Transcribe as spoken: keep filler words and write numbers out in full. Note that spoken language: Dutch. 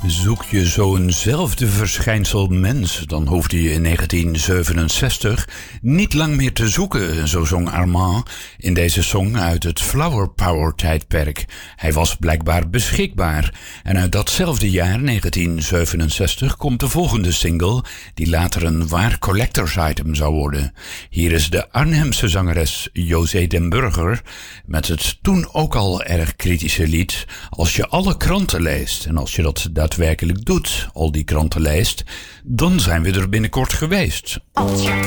Zoek je zo'nzelfde verschijnsel mens, dan hoefde je in negentien zevenenzestig niet lang meer te zoeken, zo zong Armand in deze song uit het Flower Power tijdperk. Hij was blijkbaar beschikbaar. En uit datzelfde jaar, negentien zevenenzestig, komt de volgende single, die later een waar collectors item zou worden. Hier is de Arnhemse zangeres José den Burger met het toen ook al erg kritische lied Als je alle kranten leest. En als je dat daadwerkelijk doet, al die kranten leest, dan zijn we er binnenkort geweest. Als je